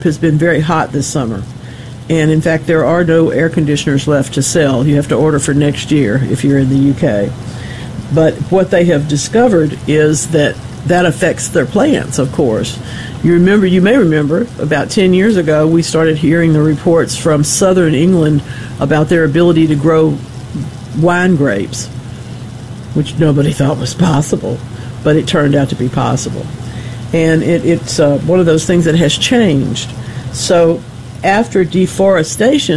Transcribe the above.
has been very hot this summer. And in fact, there are no air conditioners left to sell. You have to order for next year if you're in the UK. But what they have discovered is that affects their plants, of course. You may remember, about 10 years ago, we started hearing the reports from southern England about their ability to grow wine grapes, which nobody thought was possible, but it turned out to be possible. And it's one of those things that has changed. So after deforestation,